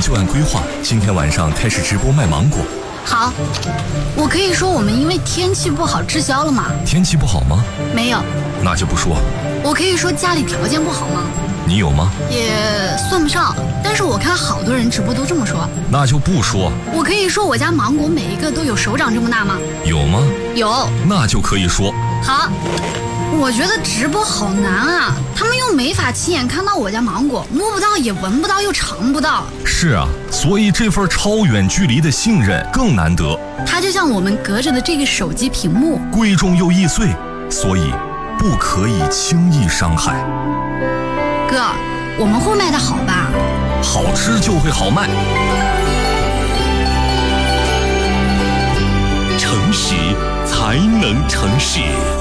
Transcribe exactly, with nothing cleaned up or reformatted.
就按规划，今天晚上开始直播卖芒果。 好，我可以说我们因为天气不好滞销了吗？ 天气不好吗？ 没有。 那就不说。 我可以说家里条件不好吗？ 你有吗？ 也算不上，但是我看好多人直播都这么说。 那就不说。 我可以说我家芒果每一个都有手掌这么大吗？ 有吗？ 有。 那就可以说。 好，我觉得直播好难啊，他们又没法亲眼看到我家芒果，摸不到也闻不到又尝不到。 是啊，所以这份超远距离的信任更难得。 它就像我们隔着的这个手机屏幕， 贵重又易碎，所以不可以轻易伤害。 哥，我们会卖得好吧？ 好吃就会好卖。 诚实才能成事。